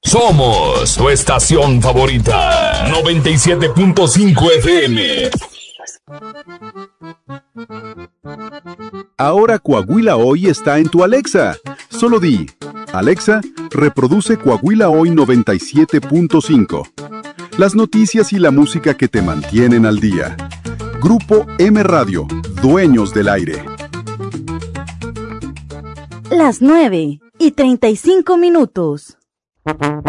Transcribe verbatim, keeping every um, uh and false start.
Somos tu estación favorita. noventa y siete punto cinco F M. Ahora Coahuila Hoy está en tu Alexa. Solo di, Alexa, reproduce Coahuila Hoy noventa y siete punto cinco. Las noticias y la música que te mantienen al día. Grupo M Radio, dueños del aire. Las nueve y treinta y cinco minutos.